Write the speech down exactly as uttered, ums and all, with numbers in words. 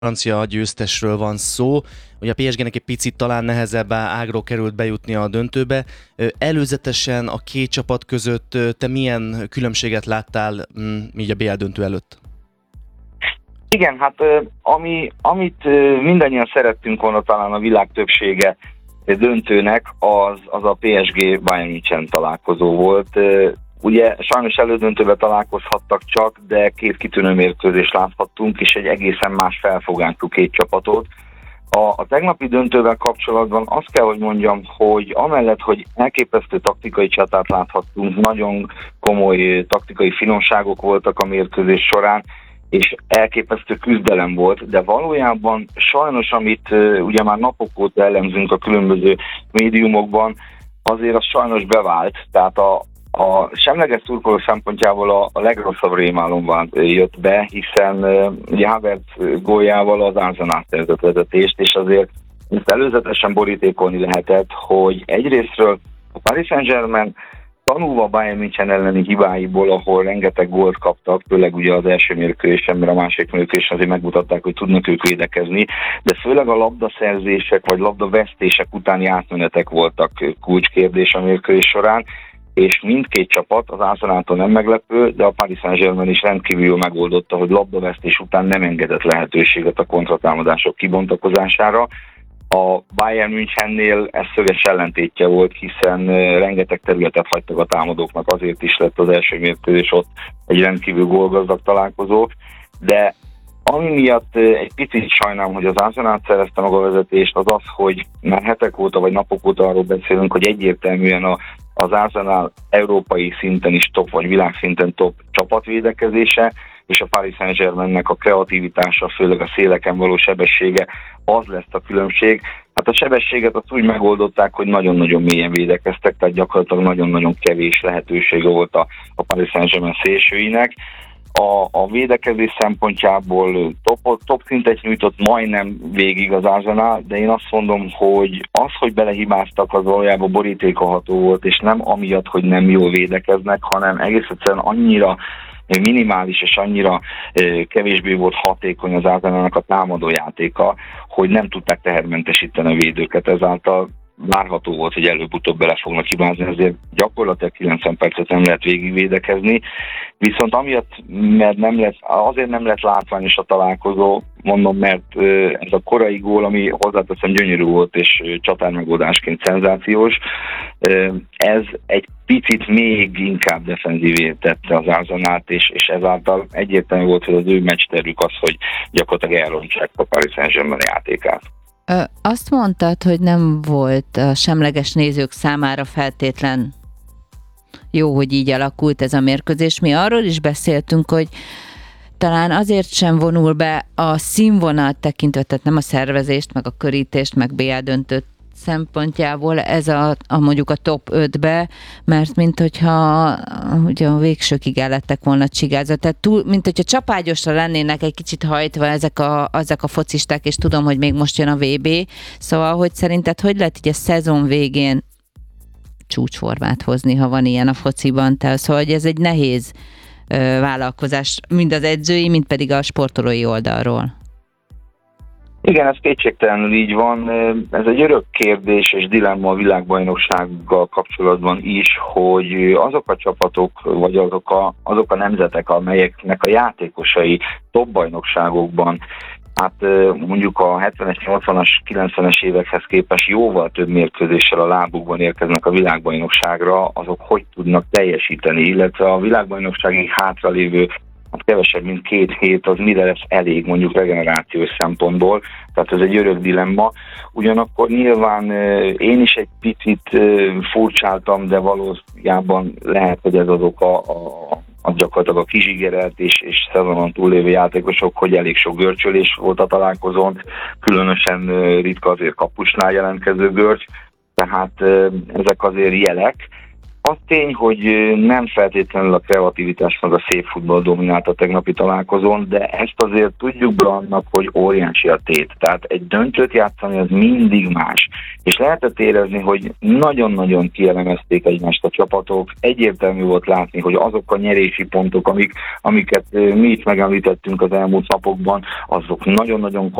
francia győztesről van szó. Ugye a pé es gének egy picit talán nehezebb ágról került bejutni a döntőbe. Előzetesen a két csapat között te milyen különbséget láttál így a bé el döntő előtt? Igen, hát ami, amit mindannyian szerettünk volna talán a világ többsége döntőnek, az, az a pé es gé Bayern München találkozó volt. Ugye sajnos elődöntőben találkozhattak csak, de két kitűnő mérkőzést láthattunk, és egy egészen más felfogású két csapatot. A, a tegnapi döntővel kapcsolatban azt kell, hogy mondjam, hogy amellett, hogy elképesztő taktikai csatát láthattunk, nagyon komoly taktikai finomságok voltak a mérkőzés során, és elképesztő küzdelem volt, de valójában sajnos, amit uh, ugye már napok óta elemzünk a különböző médiumokban, azért az sajnos bevált, tehát a, a semleges szurkoló szempontjából a, a legrosszabb rémálomban jött be, hiszen uh, ugye Havertz góljával az Arsenal szerzett vezetést, és azért ezt előzetesen borítékolni lehetett, hogy egyrésztről a Paris Saint-Germain tanulva Bayern München elleni hibáiból, ahol rengeteg gólt kaptak, főleg ugye az első mérkőzésen, mert a másik mérkőzésen azért megmutatták, hogy tudnak ők védekezni, de főleg a labdaszerzések vagy labdavesztések utáni átmenetek voltak kulcskérdés a mérkőzés során, és mindkét csapat, az Arsenaltól nem meglepő, de a Paris Saint-Germain is rendkívül megoldotta, hogy labdavesztés után nem engedett lehetőséget a kontratámadások kibontakozására. A Bayern Münchennél ez szöges ellentétje volt, hiszen rengeteg területet hagytak a támadóknak, azért is lett az első mérkőzés ott egy rendkívül gólgazdag találkozó, de ami miatt egy picit sajnálom, hogy az Arsenal szerezte maga a vezetést, az az, hogy már hetek óta vagy napok óta arról beszélünk, hogy egyértelműen a, az Arsenal európai szinten is top, vagy világszinten top csapatvédekezése, és a Paris Saint-Germainnek a kreativitása, főleg a széleken való sebessége, az lesz a különbség. Hát a sebességet azt úgy megoldották, hogy nagyon-nagyon mélyen védekeztek, tehát gyakorlatilag nagyon-nagyon kevés lehetősége volt a, a Paris Saint-Germain szélsőinek. A, a védekezés szempontjából top, top szintet nyújtott majdnem végig az Arsenal, de én azt mondom, hogy az, hogy belehibáztak, az valójában borítékolható volt, és nem amiatt, hogy nem jól védekeznek, hanem egész egyszerűen annyira minimális és annyira kevésbé volt hatékony az Arsenalnak a támadójátéka, hogy nem tudták tehermentesíteni a védőket, ezáltal várható volt, hogy előbb-utóbb bele fognak hibázni, ezért gyakorlatilag kilencven percet nem lehet végigvédekezni, viszont amiatt, mert nem lett, azért nem lett látványos a találkozó, mondom, mert ez a korai gól, ami hozzáteszem gyönyörű volt, és csatármegoldásként szenzációs, ez egy picit még inkább defenzívé tette az Arsenalt, és, és ezáltal egyértelmű volt, hogy az ő meccsterük az, hogy gyakorlatilag elrontsák a Paris Saint-Germain játékát. Azt mondtad, hogy nem volt a semleges nézők számára feltétlen jó, hogy így alakult ez a mérkőzés. Mi arról is beszéltünk, hogy talán azért sem vonul be a színvonal tekintve, tehát nem a szervezést, meg a körítést, meg bé el döntőt szempontjából ez a, a mondjuk a top ötbe, mert mint hogyha ugye a végsőkig el lettek volna csigázva. Tehát túl, mint hogyha csapágyosra lennének egy kicsit hajtva ezek a, ezek a focisták, és tudom, hogy még most jön a vé bé. Szóval, hogy szerinted hogy lehet így a szezon végén csúcsformát hozni, ha van ilyen a fociban? Tehát, szóval, hogy ez egy nehéz ö, vállalkozás, mind az edzői, mind pedig a sportolói oldalról. Igen, ez kétségtelenül így van. Ez egy örök kérdés és dilemma a világbajnoksággal kapcsolatban is, hogy azok a csapatok, vagy azok a, azok a nemzetek, amelyeknek a játékosai top bajnokságokban, hát mondjuk a hetvenes, nyolcvanas, kilencvenes évekhez képest jóval több mérkőzéssel a lábukban érkeznek a világbajnokságra, azok hogy tudnak teljesíteni, illetve a világbajnoksági hátralévő hát kevesebb, mint két hét, az mire lesz elég mondjuk regenerációs szempontból, tehát ez egy örök dilemma. Ugyanakkor nyilván én is egy picit furcsáltam, de valójában lehet, hogy ez az oka a, a gyakorlatilag a kizsigerelt és, és szezonon túllévő játékosok, hogy elég sok görcsölés volt a találkozón, különösen ritka azért kapusnál jelentkező görcs, tehát ezek azért jelek. az tény, hogy nem feltétlenül a kreativitás meg a szép futball dominált a tegnapi találkozón, de ezt azért tudjuk be annak, hogy óriási a tét. Tehát egy döntőt játszani az mindig más. És lehetett érezni, hogy nagyon-nagyon kielemezték egymást a csapatok. Egyértelmű volt látni, hogy azok a nyerési pontok, amik, amiket mi itt megemlítettünk az elmúlt napokban, azok nagyon-nagyon